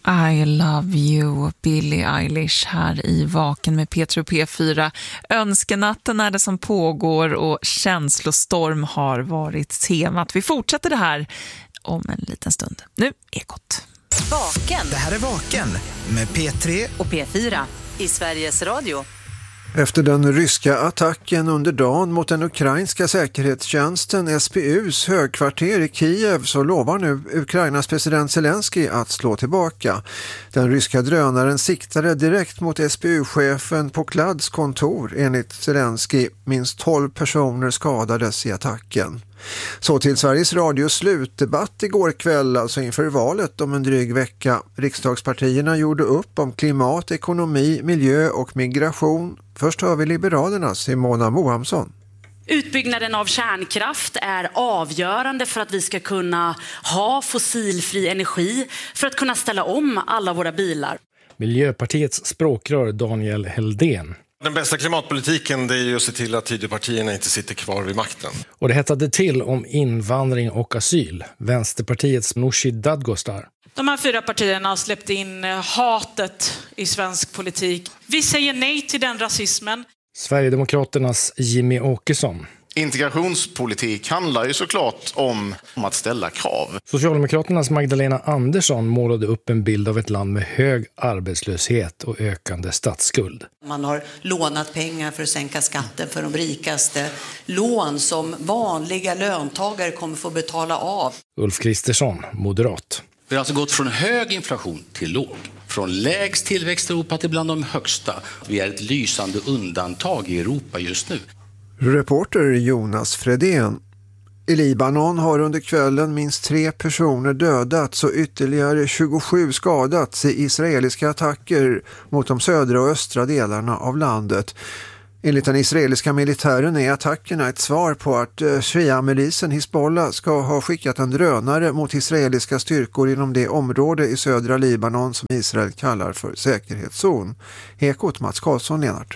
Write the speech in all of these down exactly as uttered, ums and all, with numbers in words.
I love you, Billie Eilish här i Vaken med P tre och P fyra. Önskenatten är det som pågår och känslostorm har varit temat. Vi fortsätter det här om en liten stund. Nu, Ekot. Vaken. Det här är Vaken med P tre och P fyra i Sveriges Radio. Efter den ryska attacken under dagen mot den ukrainska säkerhetstjänsten S B U:s högkvarter i Kiev så lovar nu Ukrainas president Zelensky att slå tillbaka. Den ryska drönaren siktade direkt mot S B U-chefen på Klads kontor. Enligt Zelensky minst tolv personer skadades i attacken. Så till Sveriges Radios slutdebatt igår kväll, alltså inför valet om en dryg vecka. Riksdagspartierna gjorde upp om klimat, ekonomi, miljö och migration. Först hör vi Liberalernas Simona Mohamsson. Utbyggnaden av kärnkraft är avgörande för att vi ska kunna ha fossilfri energi, för att kunna ställa om alla våra bilar. Miljöpartiets språkrör Daniel Heldén. Den bästa klimatpolitiken det är ju att se till att Tidöpartierna inte sitter kvar vid makten. Och det hettade till om invandring och asyl. Vänsterpartiets Nooshi Dadgostar. De här fyra partierna har släppt in hatet i svensk politik. Vi säger nej till den rasismen. Sverigedemokraternas Jimmy Åkesson. Integrationspolitik handlar ju såklart om, om att ställa krav. Socialdemokraternas Magdalena Andersson målade upp en bild av ett land med hög arbetslöshet och ökande statsskuld. Man har lånat pengar för att sänka skatten för de rikaste. Lån som vanliga löntagare kommer få betala av. Ulf Kristersson, moderat. Vi har alltså gått från hög inflation till låg. Från lägst tillväxt i Europa till bland de högsta. Vi är ett lysande undantag i Europa just nu. Reporter Jonas Fredén. I Libanon har under kvällen minst tre personer dödats och ytterligare tjugosju skadats i israeliska attacker mot de södra och östra delarna av landet. Enligt den israeliska militären är attackerna ett svar på att Shia-milisen Hizbollah ska ha skickat en drönare mot israeliska styrkor inom det område i södra Libanon som Israel kallar för säkerhetszon. Ekot Mats Karlsson, Lennart.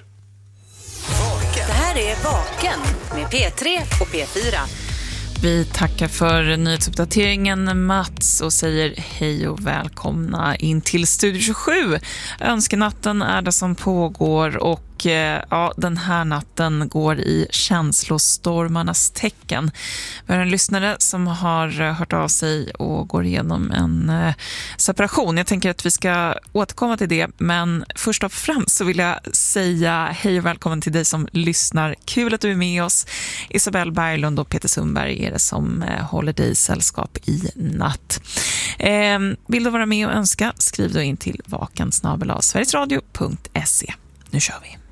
Det här är Vaken med P tre och P fyra. Vi tackar för nyhetsuppdateringen Mats och säger hej och välkomna in till Studio tjugosju. Önskenatten är det som pågår och ja, den här natten går i känslostormarnas tecken. Vi har en lyssnare som har hört av sig och går igenom en eh, separation. Jag tänker att vi ska återkomma till det, men först och främst så vill jag säga hej och välkommen till dig som lyssnar. Kul att du är med oss. Isabel Berglund och Peter Sundberg är det som eh, håller dig i sällskap i natt. Eh, vill du vara med och önska? Skriv då in till vaken snabel-a sverigesradio punkt se. Nu kör vi.